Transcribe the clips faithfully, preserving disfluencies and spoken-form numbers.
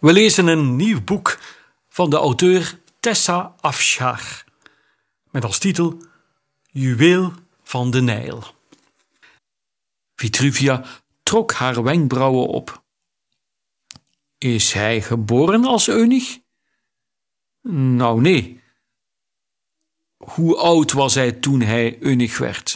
We lezen een nieuw boek van de auteur Tessa Afshar, met als titel Juweel van de Nijl. Vitruvia trok haar wenkbrauwen op. Is hij geboren als eunuch? Nou, nee. Hoe oud was hij toen hij eunuch werd?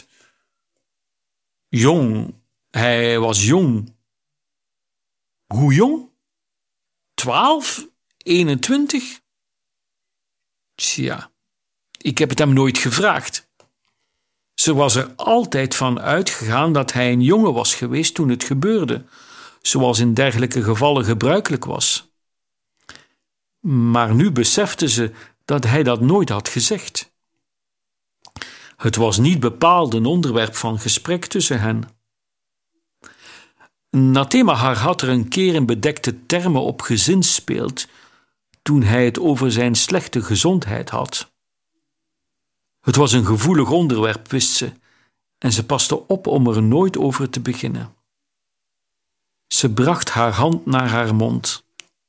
Jong. Hij was jong. Hoe jong? Twaalf? Eenentwintig? Tja, ik heb het hem nooit gevraagd. Ze was er altijd van uitgegaan dat hij een jongen was geweest toen het gebeurde, zoals in dergelijke gevallen gebruikelijk was. Maar nu besefte ze dat hij dat nooit had gezegd. Het was niet bepaald een onderwerp van gesprek tussen hen. Nathemahar had er een keer in bedekte termen op gezinspeeld toen hij het over zijn slechte gezondheid had. Het was een gevoelig onderwerp, wist ze, en ze paste op om er nooit over te beginnen. Ze bracht haar hand naar haar mond.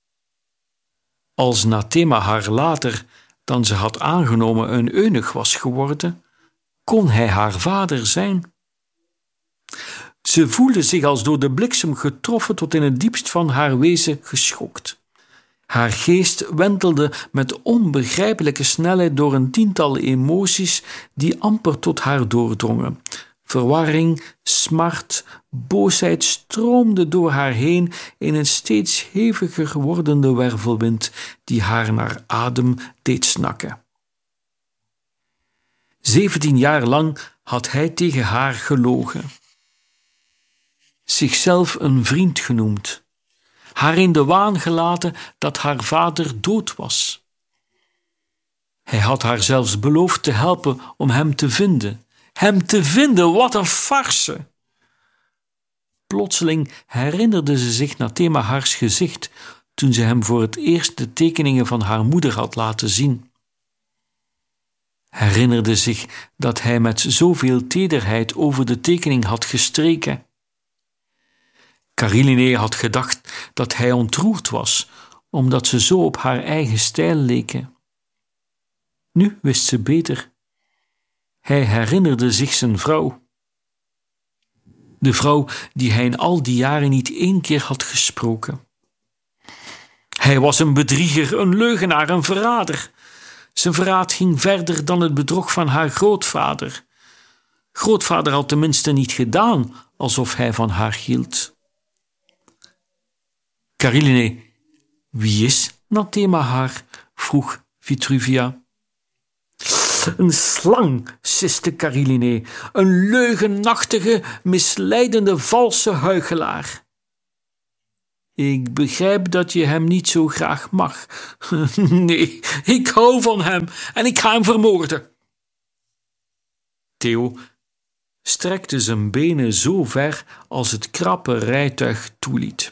Als Nathemahar later dan ze had aangenomen een eunuch was geworden, kon hij haar vader zijn. Ze voelde zich als door de bliksem getroffen tot in het diepst van haar wezen geschokt. Haar geest wentelde met onbegrijpelijke snelheid door een tiental emoties die amper tot haar doordrongen. Verwarring, smart, boosheid stroomden door haar heen in een steeds heviger wordende wervelwind die haar naar adem deed snakken. Zeventien jaar lang had hij tegen haar gelogen. Zichzelf een vriend genoemd, haar in de waan gelaten dat haar vader dood was. Hij had haar zelfs beloofd te helpen om hem te vinden. Hem te vinden, wat een farce! Plotseling herinnerde ze zich Nathemahars gezicht toen ze hem voor het eerst de tekeningen van haar moeder had laten zien. Herinnerde zich dat hij met zoveel tederheid over de tekening had gestreken. Kariline had gedacht dat hij ontroerd was, omdat ze zo op haar eigen stijl leken. Nu wist ze beter. Hij herinnerde zich zijn vrouw. De vrouw die hij in al die jaren niet één keer had gesproken. Hij was een bedrieger, een leugenaar, een verrader. Zijn verraad ging verder dan het bedrog van haar grootvader. Grootvader had tenminste niet gedaan alsof hij van haar hield. Kariline, wie is Nathemahar? Vroeg Vitruvia. Een slang, siste Kariline, een leugenachtige, misleidende, valse huichelaar. Ik begrijp dat je hem niet zo graag mag. Nee, ik hou van hem en ik ga hem vermoorden. Theo strekte zijn benen zo ver als het krappe rijtuig toeliet.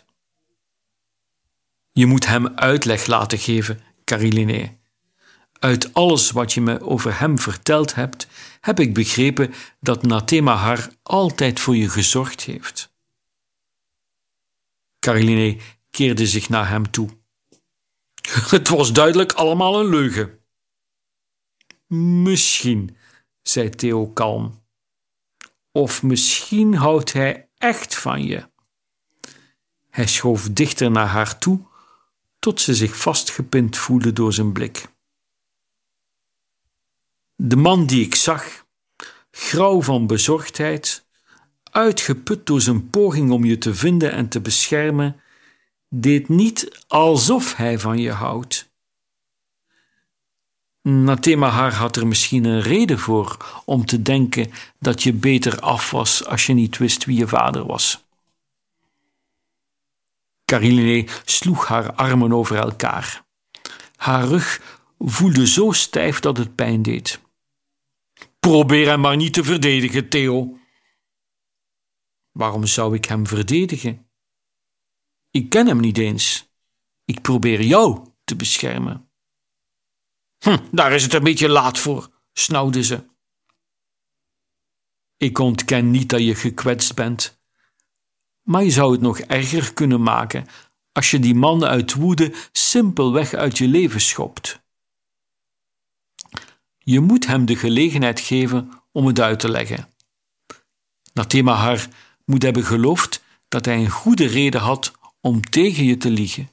Je moet hem uitleg laten geven, Kariline. Uit alles wat je me over hem verteld hebt, heb ik begrepen dat Nathemahar altijd voor je gezorgd heeft. Kariline keerde zich naar hem toe. Het was duidelijk allemaal een leugen. Misschien, zei Theo kalm. Of misschien houdt hij echt van je. Hij schoof dichter naar haar toe, tot ze zich vastgepind voelde door zijn blik. De man die ik zag, grauw van bezorgdheid, uitgeput door zijn poging om je te vinden en te beschermen, deed niet alsof hij van je houdt. Nathemahar had er misschien een reden voor om te denken dat je beter af was als je niet wist wie je vader was. Kariline sloeg haar armen over elkaar. Haar rug voelde zo stijf dat het pijn deed. Probeer hem maar niet te verdedigen, Theo. Waarom zou ik hem verdedigen? Ik ken hem niet eens. Ik probeer jou te beschermen. Hm, daar is het een beetje laat voor, snauwde ze. Ik ontken niet dat je gekwetst bent, maar je zou het nog erger kunnen maken als je die man uit woede simpelweg uit je leven schopt. Je moet hem de gelegenheid geven om het uit te leggen. Natemahar moet hebben geloofd dat hij een goede reden had om tegen je te liegen.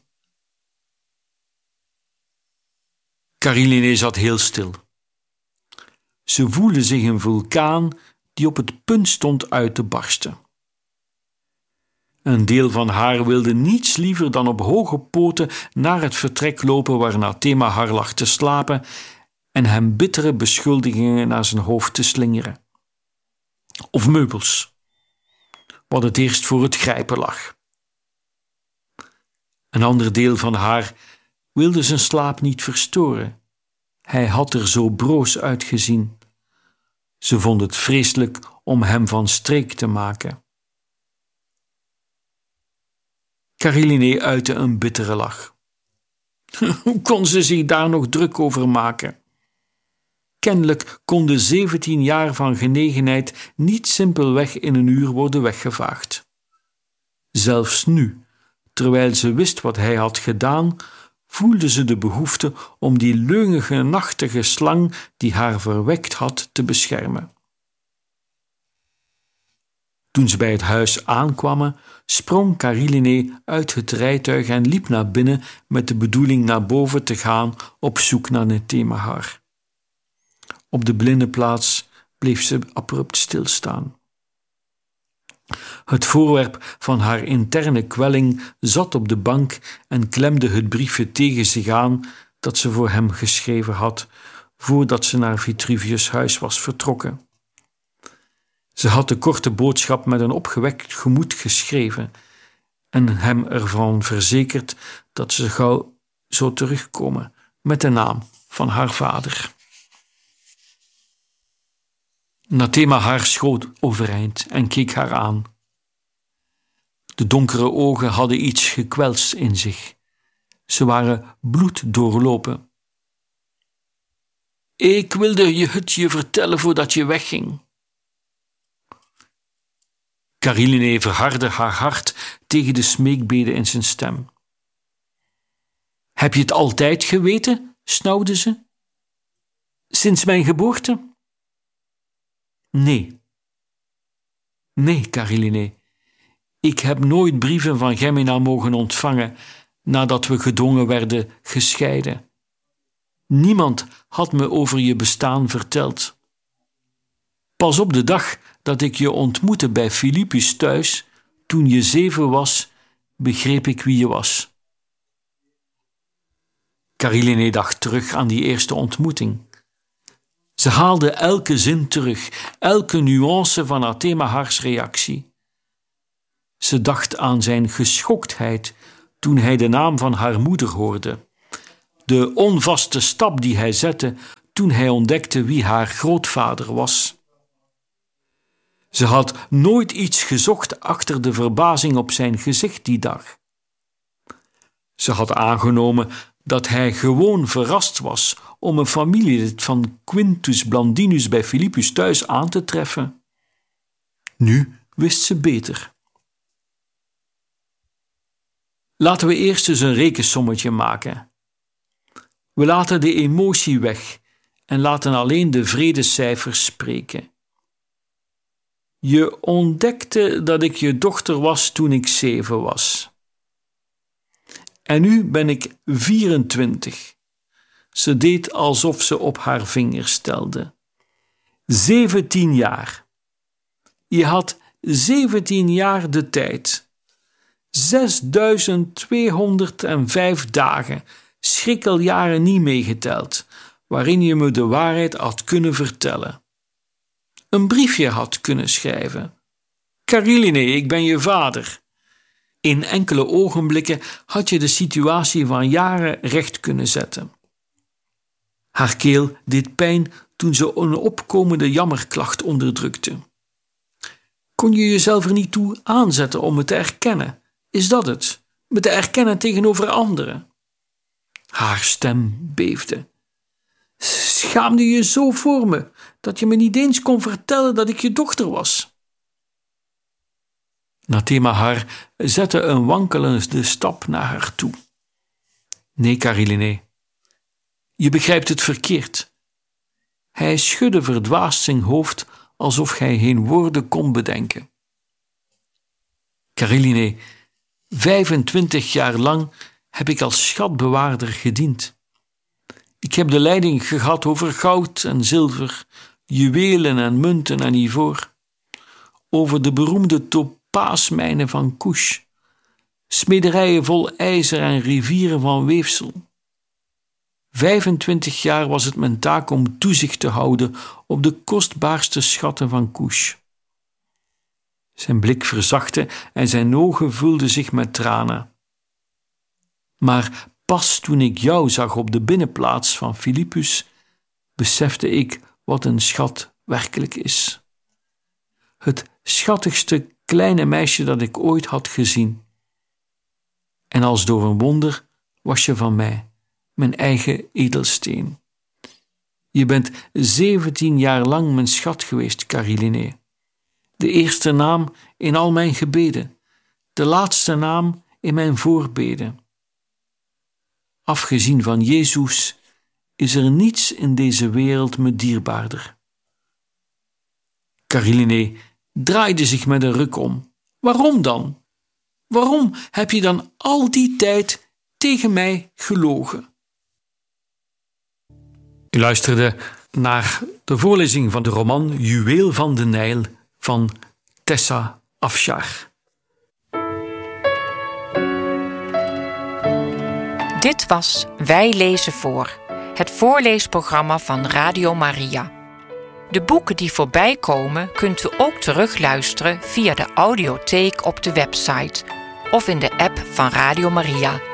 Kariline zat heel stil. Ze voelde zich een vulkaan die op het punt stond uit te barsten. Een deel van haar wilde niets liever dan op hoge poten naar het vertrek lopen waar Natemahar lag te slapen en hem bittere beschuldigingen naar zijn hoofd te slingeren. Of meubels, wat het eerst voor het grijpen lag. Een ander deel van haar wilde zijn slaap niet verstoren. Hij had er zo broos uitgezien. Ze vond het vreselijk om hem van streek te maken. Kariline uitte een bittere lach. Hoe kon ze zich daar nog druk over maken? Kennelijk kon de zeventien jaar van genegenheid niet simpelweg in een uur worden weggevaagd. Zelfs nu, terwijl ze wist wat hij had gedaan, voelde ze de behoefte om die leunige, nachtige slang die haar verwekt had te beschermen. Toen ze bij het huis aankwamen, sprong Kariline uit het rijtuig en liep naar binnen met de bedoeling naar boven te gaan op zoek naar Natemahar. Op de binnenplaats bleef ze abrupt stilstaan. Het voorwerp van haar interne kwelling zat op de bank en klemde het briefje tegen zich aan dat ze voor hem geschreven had, voordat ze naar Vitruvius' huis was vertrokken. Ze had de korte boodschap met een opgewekt gemoed geschreven en hem ervan verzekerd dat ze gauw zou terugkomen met de naam van haar vader. Natemahar schoot overeind en keek haar aan. De donkere ogen hadden iets gekwelsts in zich. Ze waren bloeddoorlopen. Ik wilde je het je vertellen voordat je wegging. Kariline verhardde haar hart tegen de smeekbede in zijn stem. Heb je het altijd geweten? Snauwde ze. Sinds mijn geboorte? Nee. Nee, Kariline. Ik heb nooit brieven van Gemina mogen ontvangen nadat we gedwongen werden gescheiden. Niemand had me over je bestaan verteld. Pas op de dag dat ik je ontmoette bij Philippus thuis, toen je zeven was, begreep ik wie je was. Kariline dacht terug aan die eerste ontmoeting. Ze haalde elke zin terug, elke nuance van Natemahars reactie. Ze dacht aan zijn geschoktheid toen hij de naam van haar moeder hoorde, de onvaste stap die hij zette toen hij ontdekte wie haar grootvader was. Ze had nooit iets gezocht achter de verbazing op zijn gezicht die dag. Ze had aangenomen dat hij gewoon verrast was om een familielid van Quintus Blandinus bij Philippus thuis aan te treffen. Nu wist ze beter. Laten we eerst eens een rekensommetje maken. We laten de emotie weg en laten alleen de vredecijfers spreken. Je ontdekte dat ik je dochter was toen ik zeven was. En nu ben ik vierentwintig. Ze deed alsof ze op haar vingers telde. Zeventien jaar. Je had zeventien jaar de tijd. Zesduizend tweehonderdvijf dagen, schrikkeljaren niet meegeteld, waarin je me de waarheid had kunnen vertellen. Een briefje had kunnen schrijven. Kariline, ik ben je vader. In enkele ogenblikken had je de situatie van jaren recht kunnen zetten. Haar keel deed pijn toen ze een opkomende jammerklacht onderdrukte. Kon je jezelf er niet toe aanzetten om het te erkennen? Is dat het? Me te erkennen tegenover anderen? Haar stem beefde. Schaamde je zo voor me, dat je me niet eens kon vertellen dat ik je dochter was? Nathemahar zette een wankelende stap naar haar toe. Nee, Kariline, je begrijpt het verkeerd. Hij schudde verdwaasd zijn hoofd alsof hij geen woorden kon bedenken. Kariline, vijfentwintig jaar lang heb ik als schatbewaarder gediend. Ik heb de leiding gehad over goud en zilver, juwelen en munten en ivoor, over de beroemde topaasmijnen van Kush, smederijen vol ijzer en rivieren van weefsel. Vijfentwintig jaar was het mijn taak om toezicht te houden op de kostbaarste schatten van Kush. Zijn blik verzachtte en zijn ogen vulden zich met tranen. Maar pas toen ik jou zag op de binnenplaats van Philippus, besefte ik wat een schat werkelijk is. Het schattigste kleine meisje dat ik ooit had gezien. En als door een wonder was je van mij, mijn eigen edelsteen. Je bent zeventien jaar lang mijn schat geweest, Kariline. De eerste naam in al mijn gebeden, de laatste naam in mijn voorbeden. Afgezien van Jezus is er niets in deze wereld me dierbaarder. Kariline draaide zich met een ruk om. Waarom dan? Waarom heb je dan al die tijd tegen mij gelogen? U luisterde naar de voorlezing van de roman Juweel van de Nijl van Tessa Afshar. Dit was Wij lezen voor, het voorleesprogramma van Radio Maria. De boeken die voorbij komen kunt u ook terugluisteren via de audiotheek op de website of in de app van Radio Maria.